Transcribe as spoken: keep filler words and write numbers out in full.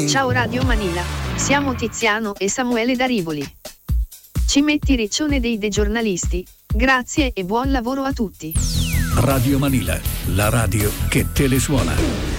Ciao Radio Manila, siamo Tiziano e Samuele da Rivoli. Ci metti Riccione dei De Giornalisti, grazie e buon lavoro a tutti. Radio Manila, la radio che te le suona.